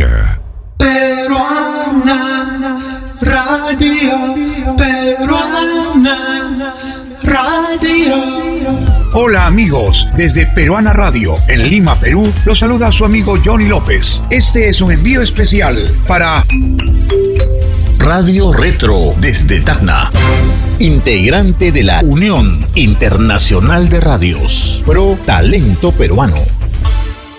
música. Peruana Radio, Peruana Radio. Hola amigos, desde Peruana Radio, en Lima, Perú, los saluda su amigo Johnny López. Este es un envío especial para Radio Retro desde Tacna, integrante de la Unión Internacional de Radios, Pro Talento Peruano.